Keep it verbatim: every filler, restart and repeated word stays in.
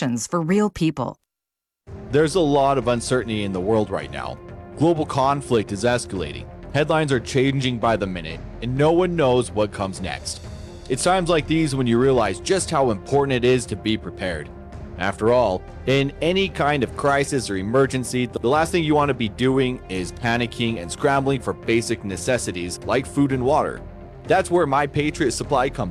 solutions for real people. There's a lot of uncertainty in the world right now. Global conflict is escalating. Headlines are changing by the minute, and no one knows what comes next. It's times like these when you realize just how important it is to be prepared. After all, in any kind of crisis or emergency, the last thing you want to be doing is panicking and scrambling for basic necessities like food and water. That's where My Patriot Supply comes